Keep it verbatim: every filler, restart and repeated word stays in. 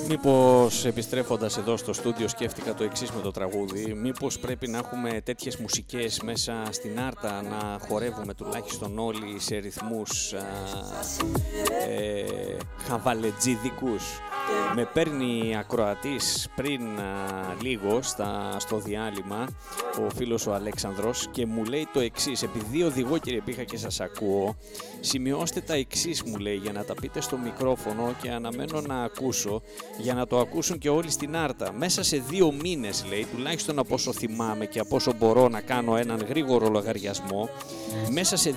Μήπως επιστρέφοντας εδώ στο στούντιο σκέφτηκα το εξής με το τραγούδι. Μήπως πρέπει να έχουμε τέτοιες μουσικές μέσα στην Άρτα, να χορεύουμε τουλάχιστον όλοι σε ρυθμούς α, ε, χαβαλετζίδικους. Με παίρνει ακροατής πριν α, λίγο στα, στο διάλειμμα ο φίλος ο Αλέξανδρος και μου λέει το εξής. Επειδή οδηγώ, κύριε Πίχα, και σας ακούω, σημειώστε τα εξής, μου λέει, για να τα πείτε στο μικρόφωνο και αναμένω να ακούσω, για να το ακούσουν και όλοι στην Άρτα. Μέσα σε δύο μήνες, λέει, τουλάχιστον από όσο θυμάμαι και από όσο μπορώ να κάνω έναν γρήγορο λογαριασμό, μέσα σε